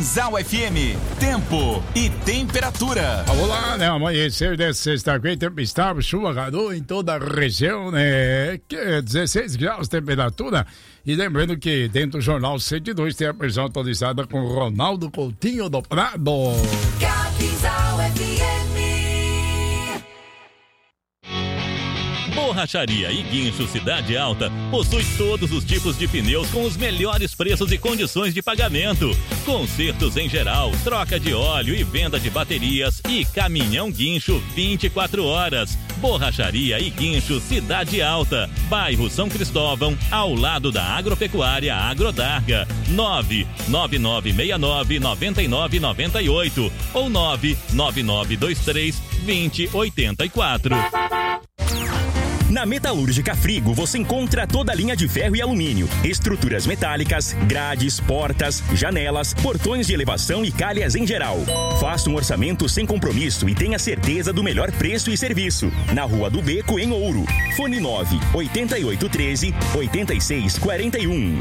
Zau FM, tempo e temperatura. Vamos lá, né? Amanhecer dessa sexta-feira, tempo estável, chuva, garoa em toda a região, né? 16 graus de temperatura. E lembrando que dentro do Jornal 102 tem a versão atualizada com Ronaldo Coutinho do Prado. Zau FM. Borracharia e Guincho Cidade Alta possui todos os tipos de pneus com os melhores preços e condições de pagamento. Consertos em geral, troca de óleo e venda de baterias e caminhão guincho 24 horas. Borracharia e Guincho Cidade Alta, bairro São Cristóvão, ao lado da Agropecuária Agrodarga. 99969-9998 ou 99923-2084. Na Metalúrgica Frigo você encontra toda a linha de ferro e alumínio, estruturas metálicas, grades, portas, janelas, portões de elevação e calhas em geral. Faça um orçamento sem compromisso e tenha certeza do melhor preço e serviço. Na Rua do Beco, em Ouro. Fone 98813-8641.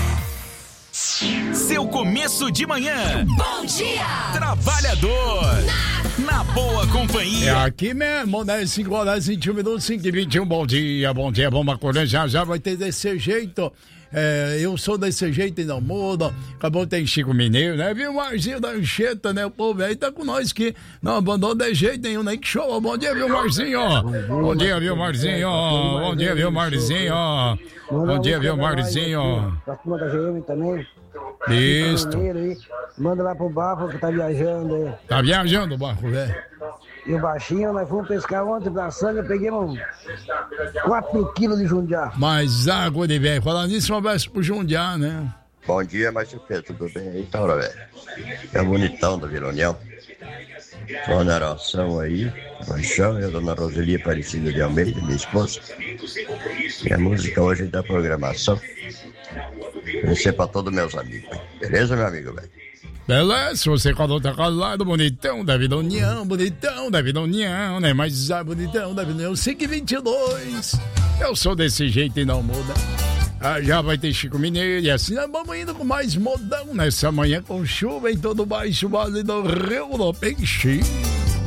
Seu começo de manhã. Bom dia. Trabalhador. Na boa companhia. É aqui mesmo, né? 5 horas, 21 minutos, 5h21. Bom dia, vamos acordar. Já vai ter desse jeito. Eu sou desse jeito e não mudo. Acabou tem Chico Mineiro, né? Viu o Marzinho da Anchieta, né? O povo aí tá com nós que não abandonou de jeito nenhum, nem que show. Bom dia, viu, Marzinho? Bom dia, viu, Marzinho? Bom dia, viu, Marzinho? Bom dia, viu, Marzinho? Pra turma da GM também. Isso. Manda lá pro Bafo que tá viajando aí. Tá viajando o Bafo, velho? E o baixinho, nós fomos pescar ontem pra Sanga, peguemos 4 quilos de jundiá. Mas água de velho, falando nisso, um abraço pro jundiá, né? Bom dia, Márcio Pedro, tudo bem aí, Taura, velho? É bonitão da Vila União. Só uma narração aí, paixão, eu, dona Roseli Aparecida de Almeida, minha esposa. E a música hoje da programação. Vai ser pra todos meus amigos, beleza, meu amigo, velho? Beleza, você quando tá calado, bonitão da Vila União, né? Mas bonitão da Vila União, 5h22. Eu sou desse jeito e não muda. Já vai ter Chico Mineiro e assim nós vamos indo com mais modão nessa manhã com chuva em todo o baixo vale do Rio do Peixe.